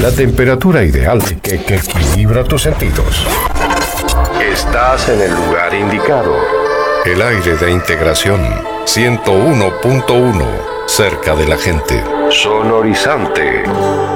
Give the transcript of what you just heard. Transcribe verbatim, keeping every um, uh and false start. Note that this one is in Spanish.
La temperatura ideal que, que equilibra tus sentidos. Estás en el lugar indicado. El aire de integración ciento uno punto uno, cerca de la gente. Sonorizante.